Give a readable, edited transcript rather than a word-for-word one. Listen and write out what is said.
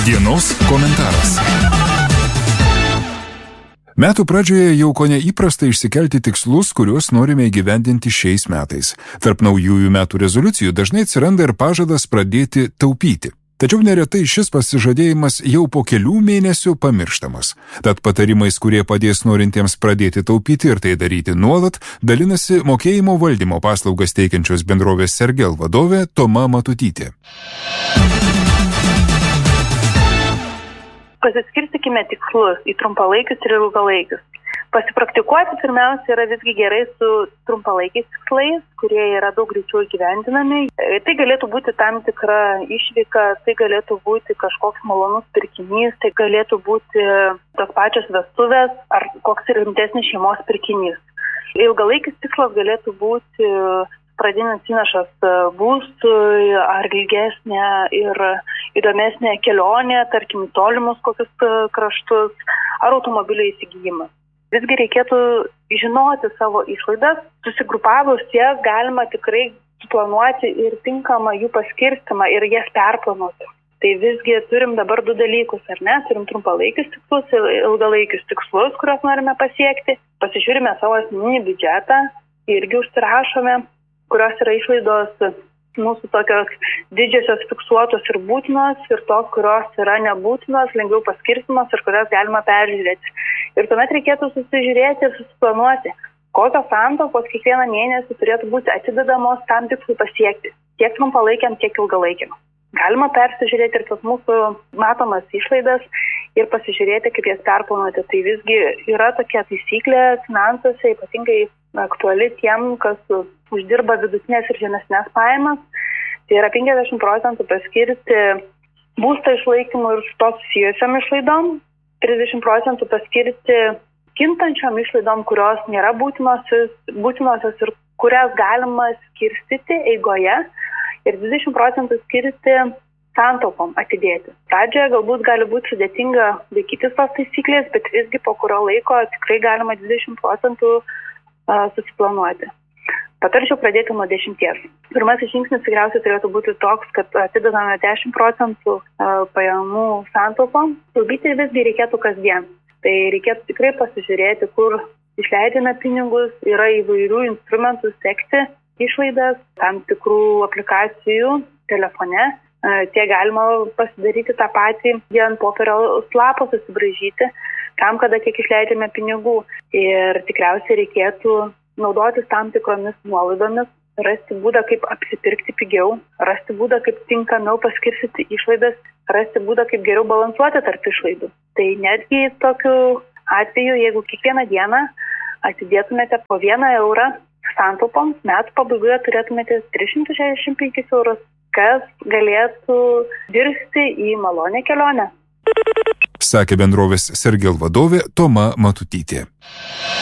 Dienos komentaras. Metų pradžioje jau kone įprasta išsikelti tikslus, kuriuos norime įgyvendinti šiais metais. Tarp naujųjų metų rezoliucijų dažnai atsiranda ir pažadas pradėti taupyti. Tačiau neretai šis pasižadėjimas jau po kelių mėnesių pamirštamas. Tad patarimais, kurie padės norintiems pradėti taupyti ir tai daryti nuolat, dalinasi mokėjimo valdymo paslaugas teikiančios bendrovės Sergel vadovė Toma Matutytė. Pasiskirstykime tikslus į trumpalaikius ir ilgalaikius. Pasipraktikuoti pirmiausia yra visgi gerai su trumpalaikiais tikslais, kurie yra daug greičiau įgyvendinami. Tai galėtų būti tam tikra išvyka, tai galėtų būti kažkoks malonus pirkinys, tai galėtų būti tos pačios vestuvės ar koks rimtesnis šeimos pirkinys. Ilgalaikis tikslas galėtų būti pradinis įnašas būstui ar ilgesnė ir įdomesnė kelionė, tarkim, tolimus kokius kraštus ar automobilio įsigijimas. Visgi reikėtų žinoti savo išlaidas, susigrupavus jas galima tikrai suplanuoti ir tinkamą jų paskirstimą ir jas perplanuoti. Tai visgi turim dabar du dalykus, ar ne? Turim trumpalaikius tikslus ir ilgalaikius tikslus, kuriuos norime pasiekti. Pasižiūrime savo asmeninį biudžetą, irgi užsirašome, kurios yra išlaidos mūsų tokios didžiosios fiksuotos ir būtinos ir tos, kurios yra nebūtinos, lengviau paskirstimas ir kurias galima peržiūrėti. Ir tuomet reikėtų susižiūrėti ir susiplanuoti, kokios santaupos kiekvieną mėnesį turėtų būti atidedamos tam tikslui pasiekti, tiek trumpalaikiam, tiek ilgalaikiam. Galima persižiūrėti ir tas mūsų matomas išlaidas ir pasižiūrėti, kaip jas perplanuoti. Tai visgi yra tokia taisyklė finansuose, ypatingai aktuali tiem, kas uždirba vidutinės ir žemesnės pajamas. Tai yra 50% paskirti būsto išlaikymui ir su to susijusiam išlaidom, 30% paskirti kintančiom išlaidom, kurios nėra būtinosios ir kurias galima skirstyti eigoje, ir 20% skirti santaupom atidėti. Pradžioje galbūt gali būti sudėtinga laikytis tos taisyklės, bet visgi po kurio laiko tikrai galima 20% susiplanuoti. Patarčiau pradėti nuo 10. Pirmasis žingsnis tikriausiai turėtų būti toks, kad atidedame 10% pajamų santaupom. Taupyti visgi reikėtų kasdien. Tai reikėtų tikrai pasižiūrėti, kur išleidžiame pinigus, yra įvairių instrumentų sekti išlaidas, tam tikrų aplikacijų telefone. Tie galima pasidaryti tą patį, jie ant popieriaus lapo susibraižyti, kam kada kiek išleidžiame pinigų. Ir tikriausiai reikėtų naudotis tam tikromis nuolaidomis, rasti būdą, kaip apsipirkti pigiau, rasti būdą, kaip tinkamiau paskirstyti išlaidas, rasti būdą, kaip geriau balansuoti tarp išlaidų. Tai netgi tokiu atveju, jeigu kiekvieną dieną atidėtumėte po 1 eurą santaupoms, metų pabaigoje turėtumėte 365 eurus, kas galėtų virsti į malonę kelionę. Sakė bendrovės Sergel vadovė Toma Matutytė.